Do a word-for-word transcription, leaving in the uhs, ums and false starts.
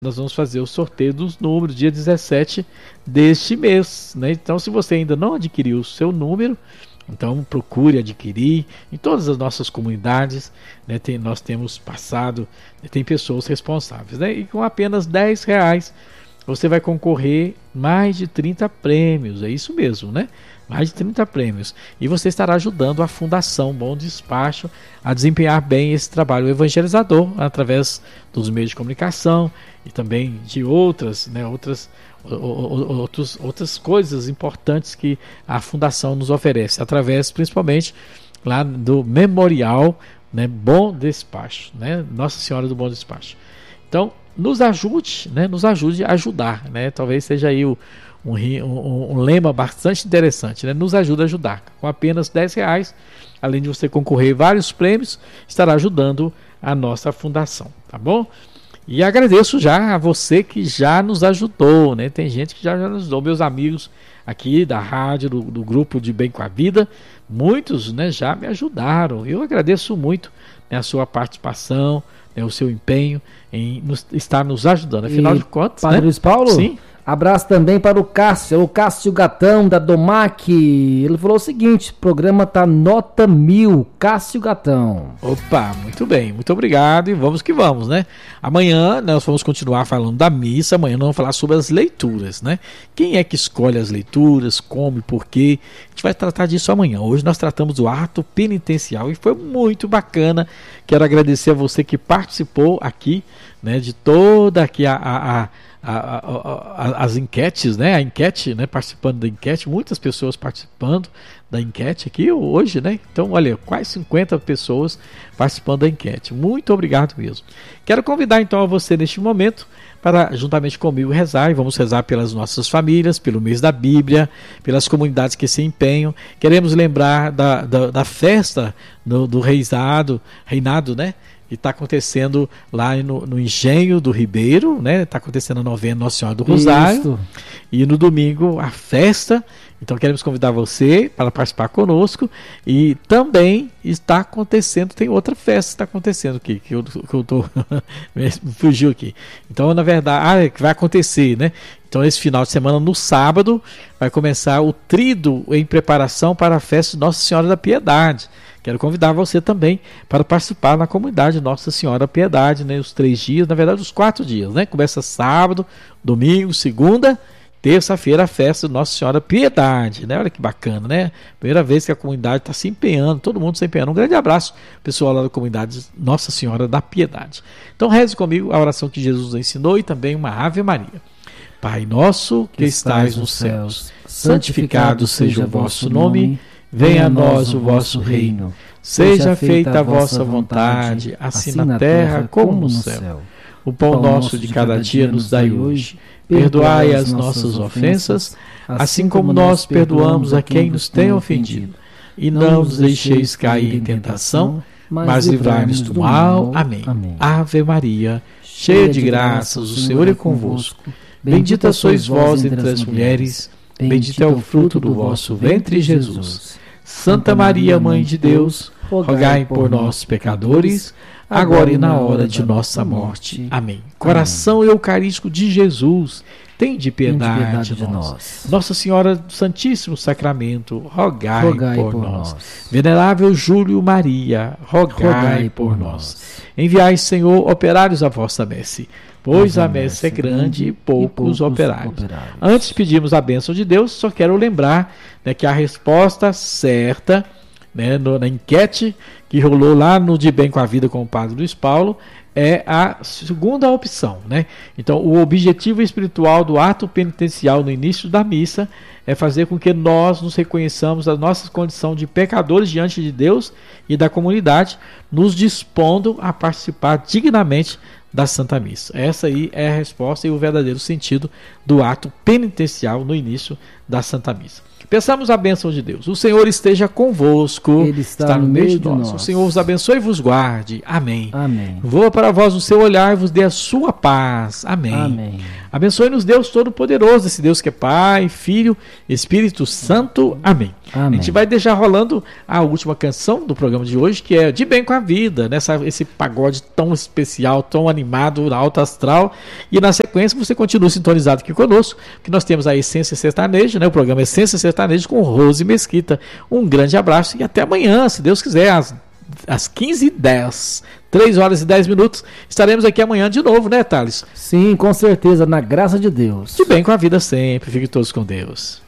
nós vamos fazer o sorteio dos números dia dezessete deste mês, né? Então, se você ainda não adquiriu o seu número, então procure adquirir em todas as nossas comunidades, né? Tem, nós temos passado, tem pessoas responsáveis, né? E com apenas dez reais você vai concorrer mais de trinta prêmios, é isso mesmo, né? Mais de trinta prêmios. E você estará ajudando a Fundação Bom Despacho a desempenhar bem esse trabalho evangelizador através dos meios de comunicação e também de outras, né, outras, outros, outras coisas importantes que a Fundação nos oferece, através principalmente lá do Memorial, né, Bom Despacho, né, Nossa Senhora do Bom Despacho. Então, nos ajude, né, nos ajude a ajudar, né, talvez seja aí o Um, um, um lema bastante interessante, né? Nos ajuda a ajudar. Com apenas dez reais, além de você concorrer a vários prêmios, estará ajudando a nossa fundação, tá bom? E agradeço já a você que já nos ajudou, né? Tem gente que já, já nos ajudou, meus amigos aqui da rádio, do, do grupo de Bem com a Vida, muitos, né, já me ajudaram. Eu agradeço muito, né, a sua participação, né, o seu empenho em nos, estar nos ajudando. Afinal e de contas, Padre né? Luiz Paulo? Sim. Abraço também para o Cássio, o Cássio Gatão da Domac. Ele falou o seguinte: o programa tá nota mil, Cássio Gatão. Opa, muito bem, muito obrigado e vamos que vamos, né? Amanhã nós vamos continuar falando da missa, amanhã nós vamos falar sobre as leituras, né? Quem é que escolhe as leituras, como e por quê? A gente vai tratar disso amanhã. Hoje nós tratamos do ato penitencial e foi muito bacana. Quero agradecer a você que participou aqui, né? De toda aqui a... a, a A, a, a, as enquetes, né? A enquete, né? Participando da enquete, muitas pessoas participando da enquete aqui hoje, né? Então, olha, quase cinquenta pessoas participando da enquete. Muito obrigado mesmo. Quero convidar então a você neste momento para, juntamente comigo, rezar, e vamos rezar pelas nossas famílias, pelo mês da Bíblia, pelas comunidades que se empenham. Queremos lembrar da, da, da festa do, do reinado, reinado, né? E está acontecendo lá no, no Engenho do Ribeiro, né? Está acontecendo a novena Nossa Senhora do Rosário. Isso. E no domingo a festa. Então queremos convidar você para participar conosco. E também está acontecendo, tem outra festa que está acontecendo aqui, que eu, que eu tô fugiu aqui. Então, na verdade, ah, é que vai acontecer, né? Então, esse final de semana, no sábado, vai começar o tríduo em preparação para a festa de Nossa Senhora da Piedade. Quero convidar você também para participar na comunidade Nossa Senhora da Piedade, né? Os três dias, na verdade, os quatro dias, né? Começa sábado, domingo, segunda, terça-feira, a festa de Nossa Senhora da Piedade, né? Olha que bacana, né? Primeira vez que a comunidade está se empenhando, todo mundo se empenhando. Um grande abraço, pessoal lá da comunidade Nossa Senhora da Piedade. Então, reze comigo a oração que Jesus ensinou e também uma Ave Maria. Pai nosso que estais nos céus, santificado seja o vosso nome. Venha a nós o vosso reino, seja feita a vossa vontade, assim na terra como no céu. O pão nosso de cada dia nos dai hoje, perdoai as nossas ofensas, assim como nós perdoamos a quem nos tem ofendido. E não nos deixeis cair em tentação, mas livrai-nos do mal. Amém. Ave Maria, cheia de graças, o Senhor é convosco. Bendita sois vós entre as mulheres, bendito é o fruto do vosso ventre, Jesus. Santa Maria, Mãe de Deus, rogai por nós, pecadores, agora e na hora de nossa morte. Amém. Coração eucarístico de Jesus, tende piedade de nós. Nossa Senhora do Santíssimo Sacramento, rogai, rogai por, por nós. nós. Venerável Júlio Maria, rogai, rogai por nós. Enviai, Senhor, operários à vossa messe, pois a messe é grande e poucos, e poucos operários. operários. Antes de pedirmos a bênção de Deus, só quero lembrar, né, que a resposta certa, né, no, na enquete que rolou lá no De Bem com a Vida com o Padre Luiz Paulo, é a segunda opção, né? Então, o objetivo espiritual do ato penitencial no início da missa é fazer com que nós nos reconheçamos a nossa condição de pecadores diante de Deus e da comunidade, nos dispondo a participar dignamente da Santa Missa. Essa aí é a resposta e o verdadeiro sentido do ato penitencial no início da Santa Missa. Peçamos a bênção de Deus. O Senhor esteja convosco. Ele está, está no meio de nós. nós. O Senhor vos abençoe e vos guarde. Amém. Amém. Voa para vós o seu olhar e vos dê a sua paz. Amém. Amém. Abençoe-nos, Deus Todo-Poderoso, esse Deus que é Pai, Filho, Espírito Santo. Amém. Amém. A gente vai deixar rolando a última canção do programa de hoje, que é De Bem com a Vida, nessa, esse pagode tão especial, tão animado, alto astral. E na sequência você continua sintonizado aqui conosco, que nós temos a Essência Sertaneja, né? O programa Essência Sertaneja com Rose Mesquita. Um grande abraço e até amanhã, se Deus quiser, às, às quinze e dez, três horas e dez minutos. Estaremos aqui amanhã de novo, né, Thales? Sim, com certeza, na graça de Deus. De bem com a vida sempre. Fiquem todos com Deus.